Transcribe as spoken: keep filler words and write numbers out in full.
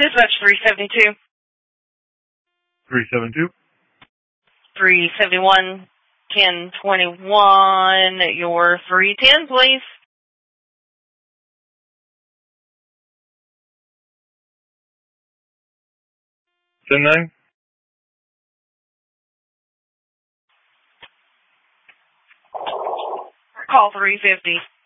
Dispatch three seventy-two. three seventy-two. three seventy-one, ten twenty-one, your three ten, please. ten nine. Call three fifty.